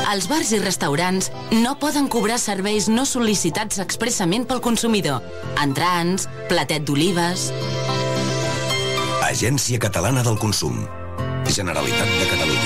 Els bars i restaurants no poden cobrar serveis no sol·licitats expressament pel consumidor. Entrants, platet d'olives... Agència Catalana del Consum. Generalitat de Catalunya.